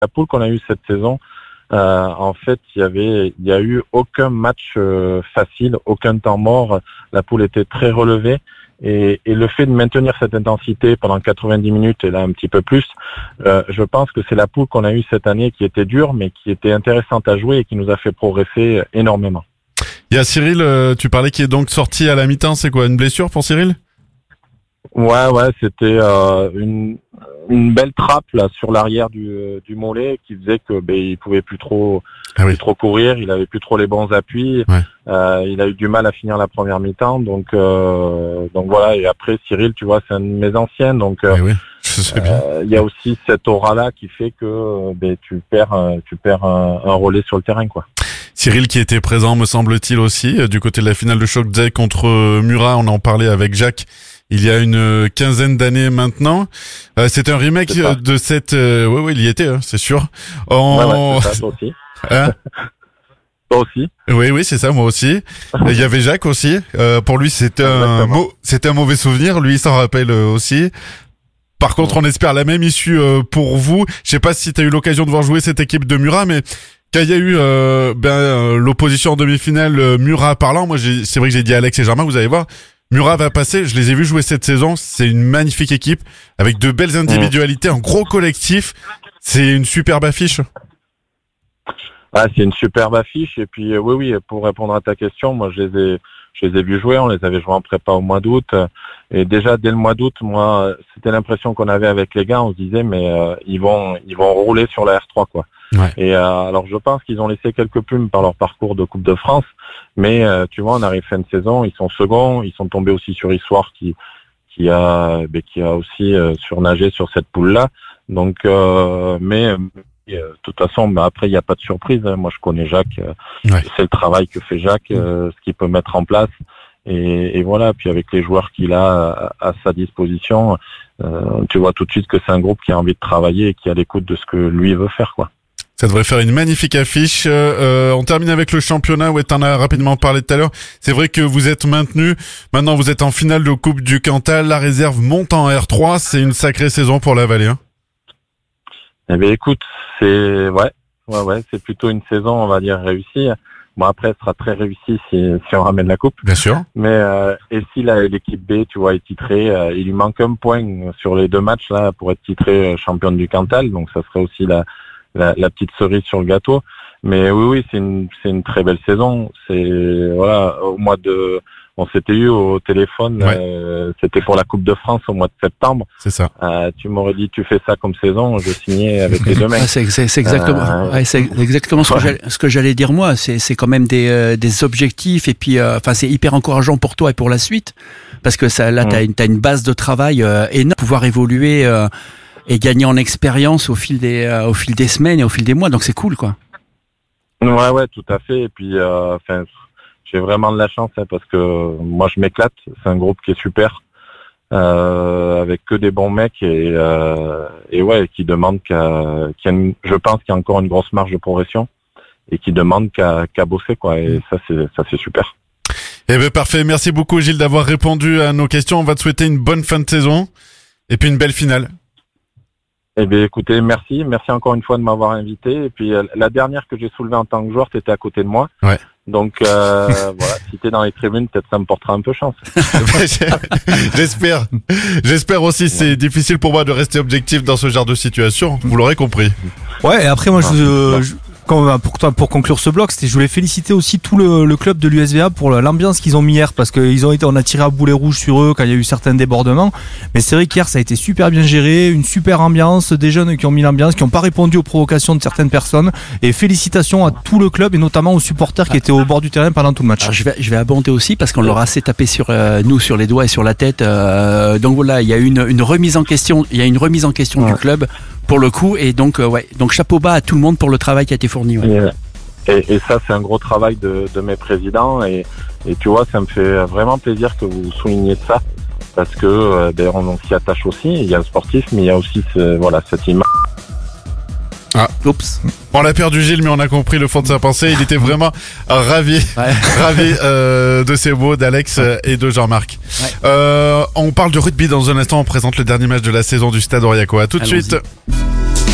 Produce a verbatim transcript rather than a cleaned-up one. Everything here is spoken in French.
la poule qu'on a eue cette saison, euh, en fait, il y avait, il y a eu aucun match euh, facile, aucun temps mort. La poule était très relevée. Et, et le fait de maintenir cette intensité pendant quatre-vingt-dix minutes et là un petit peu plus, euh, je pense que c'est la poule qu'on a eue cette année qui était dure, mais qui était intéressante à jouer et qui nous a fait progresser énormément. Il y a Cyril, euh, tu parlais qui est donc sorti à la mi-temps, c'est quoi, une blessure pour Cyril ? Ouais, ouais, c'était euh, une, une belle trappe là sur l'arrière du, du mollet qui faisait que ben il pouvait plus trop, ah oui. plus trop courir, il avait plus trop les bons appuis, ouais. euh, il a eu du mal à finir la première mi-temps, donc euh, donc voilà. Et après Cyril, tu vois, c'est un de mes anciens, donc euh, oui, je sais bien. Euh, il y a aussi cette aura là qui fait que ben tu perds, tu perds un, un relais sur le terrain, quoi. Cyril qui était présent, me semble-t-il aussi, du côté de la finale de Choc contre Murat, on en parlait avec Jacques il y a une quinzaine d'années maintenant. Euh, c'est un remake c'est de cette... Euh, oui, oui, il y était, hein, c'est sûr. En... Ouais, ouais, c'est ça, toi aussi. Hein toi aussi. Oui, oui, c'est ça, moi aussi. Il y avait Jacques aussi. Euh, pour lui, c'était un, mau- c'était un mauvais souvenir. Lui, il s'en rappelle aussi. Par contre, on espère la même issue euh, pour vous. Je sais pas si tu as eu l'occasion de voir jouer cette équipe de Murat, mais... Quand il y a eu euh, ben, euh, l'opposition en demi-finale euh, Murat parlant, moi j'ai, c'est vrai que j'ai dit à Alex et Germain, vous allez voir, Murat va passer, je les ai vus jouer cette saison, c'est une magnifique équipe, avec de belles individualités, un gros collectif, c'est une superbe affiche. Ah, c'est une superbe affiche, et puis euh, oui, oui, pour répondre à ta question, moi je les ai, je les ai vus jouer, on les avait joués en prépa au mois d'août, et déjà dès le mois d'août, moi, c'était l'impression qu'on avait avec les gars, on se disait, mais euh, ils vont, ils vont rouler sur la R trois, quoi. Ouais. Et euh, alors je pense qu'ils ont laissé quelques plumes par leur parcours de Coupe de France, mais euh, tu vois, on arrive fin de saison, ils sont seconds, ils sont tombés aussi sur Issoire qui qui a ben, qui a aussi euh, surnagé sur cette poule là. Donc euh, mais euh, de toute façon, ben, après il n'y a pas de surprise. Hein. Moi je connais Jacques, euh, ouais. c'est le travail que fait Jacques, euh, ce qu'il peut mettre en place. Et, et voilà, puis avec les joueurs qu'il a à, à sa disposition, euh, tu vois tout de suite que c'est un groupe qui a envie de travailler et qui est à l'écoute de ce que lui veut faire, quoi. Ça devrait faire une magnifique affiche. Euh, on termine avec le championnat. Ouais, t'en as rapidement parlé tout à l'heure. C'est vrai que vous êtes maintenu. Maintenant, vous êtes en finale de Coupe du Cantal. La réserve monte en R trois. C'est une sacrée saison pour la Vallée. Hein. Eh bien, écoute, c'est ouais, ouais, ouais, c'est plutôt une saison, on va dire, réussie. Bon, après, elle sera très réussie si, si on ramène la coupe. Bien sûr. Mais euh, et si la, l'équipe B, tu vois, est titrée, euh, il lui manque un point sur les deux matchs là pour être titrée championne du Cantal. Donc, ça serait aussi la La, la petite cerise sur le gâteau, mais oui, oui, c'est une, c'est une très belle saison. C'est voilà, au mois de, on s'était eu au téléphone, ouais. euh, c'était pour la Coupe de France au mois de septembre. C'est ça. Euh, tu m'aurais dit, tu fais ça comme saison, je signais avec les deux mecs. Ah, c'est, c'est, c'est exactement, euh, ouais, c'est exactement ce que, j'allais, ce que j'allais dire moi. C'est, c'est quand même des, euh, des objectifs et puis, enfin, euh, c'est hyper encourageant pour toi et pour la suite, parce que ça, là, mmh. t'as une, t'as une base de travail euh, énorme, pouvoir évoluer. Euh, et gagner en expérience au fil des euh, au fil des semaines et au fil des mois, donc c'est cool, quoi. Ouais, ouais, tout à fait. Et puis, enfin, euh, j'ai vraiment de la chance hein, parce que moi je m'éclate. C'est un groupe qui est super, euh, avec que des bons mecs et euh, et ouais, qui demande qu'à, qu'il y a une, je pense qu'il y a encore une grosse marge de progression et qui demande qu'à, qu'à bosser, quoi. Et ça c'est ça c'est super. Eh ben parfait. Merci beaucoup Gilles d'avoir répondu à nos questions. On va te souhaiter une bonne fin de saison et puis une belle finale. Eh bien, écoutez, merci. Merci encore une fois de m'avoir invité. Et puis, euh, la dernière que j'ai soulevée en tant que joueur, t'étais à côté de moi. Ouais. Donc, euh, voilà, si t'es dans les tribunes, peut-être ça me portera un peu chance. J'espère. J'espère aussi. C'est difficile pour moi de rester objectif dans ce genre de situation. Vous l'aurez compris. Ouais, et après, moi, je... je... Quand, pour, toi, pour conclure ce bloc, c'était, je voulais féliciter aussi tout le, le club de l'U S V A pour l'ambiance qu'ils ont mis hier, parce qu'ils ont été, on a tiré à boulet rouge sur eux quand il y a eu certains débordements. Mais c'est vrai qu'hier ça a été super bien géré, une super ambiance, des jeunes qui ont mis l'ambiance, qui n'ont pas répondu aux provocations de certaines personnes. Et félicitations à tout le club et notamment aux supporters qui étaient au bord du terrain pendant tout le match. Alors je vais, je vais abonder aussi parce qu'on leur a assez tapé sur euh, nous sur les doigts et sur la tête. Euh, donc voilà, il y a une, une remise en question, il y a une remise en question ouais. du club. Pour le coup, et donc euh, ouais, donc chapeau bas à tout le monde pour le travail qui a été fourni. Ouais. Et, et ça, c'est un gros travail de, de mes présidents, et, et tu vois, ça me fait vraiment plaisir que vous souligniez ça, parce que euh, d'ailleurs on s'y attache aussi. Il y a le sportif, mais il y a aussi ce, voilà cette image. Ah, oups. On l'a perdu Gilles, mais on a compris le fond de sa pensée. Il était vraiment ravi, ouais. ravi euh, de ces mots d'Alex ouais. et de Jean-Marc. Ouais. Euh, on parle de rugby dans un instant. On présente le dernier match de la saison du Stade Aurillacois. À tout de Allons-y. suite.